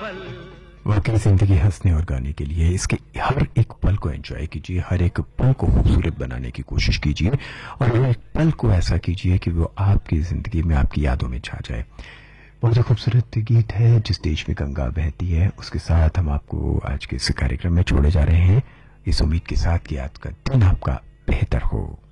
वाकई जिंदगी हंसने और गाने के लिए, इसके हर एक पल को एंजॉय कीजिए, हर एक पल को खूबसूरत बनाने की कोशिश कीजिए और हर एक पल को ऐसा कीजिए कि वो आपकी जिंदगी में, आपकी यादों में छा जाए। बहुत ही खूबसूरत गीत है जिस देश में गंगा बहती है, उसके साथ हम आपको आज के इस कार्यक्रम में छोड़े जा रहे हैं, इस उम्मीद के साथ कि आज का दिन आपका बेहतर हो।